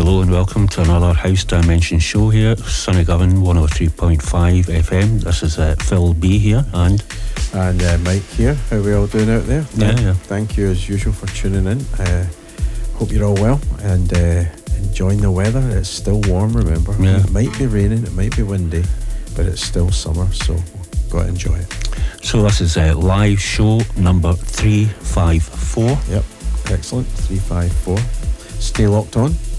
Hello and welcome to another House Dimension show here, Sunny Govan 103.5 FM. This is Phil B here and Mike here. How are we all doing out there? Thank you as usual for tuning in. Hope you're all well and enjoying the weather. It's still warm, remember. It might be raining, it might be windy, but it's still summer, so got to enjoy it. So this is live show number 354. Yep, excellent. 354. Stay locked on.